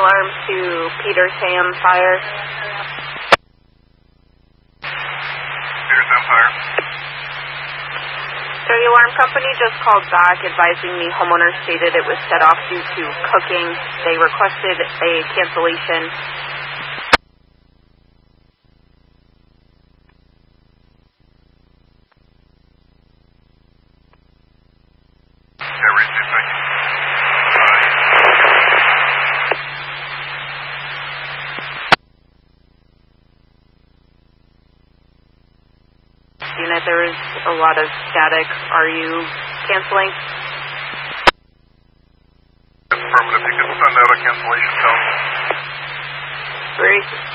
Alarm to Peter Sam Fire. Peter Sam Fire. So the alarm company just called back advising the homeowner stated it was set off due to cooking. They requested a cancellation. Unit, there is a lot of static. Are you canceling? Affirmative. You can send out a cancellation tone. Great.